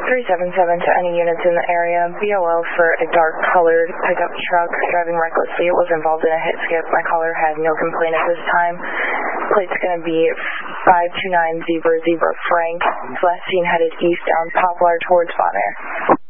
377 to any units in the area. BOL for a dark-colored pickup truck driving recklessly. It was involved in a hit skip. My caller had no complaint at this time. Plate's going to be 529 Zebra Frank. Last seen headed east down Poplar towards Bon Air.